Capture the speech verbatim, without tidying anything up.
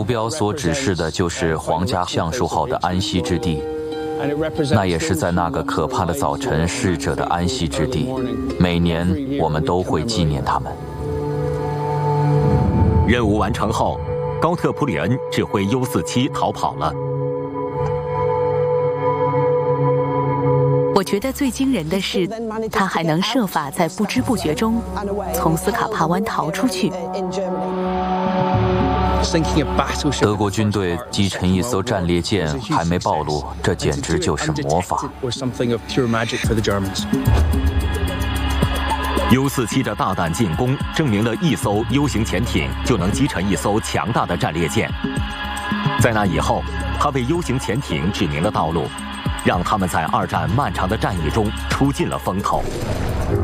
标所指示的就是皇家橡树号的安息之地，那也是在那个可怕的早晨逝者的安息之地。每年我们都会纪念他们。 任务完成后，高特普里恩指挥 U 四七逃跑了。 我觉得最惊人的是，他还能设法在不知不觉中从斯卡帕湾逃出去。 德国军队击沉一艘战列舰还没暴露，这简直就是魔法。 U 四七的大胆进攻，证明了一艘 U 型潜艇就能击沉一艘强大的战列舰。在那以后，他为 U 型潜艇指明了道路，让他们在二战漫长的战役中出尽了风头。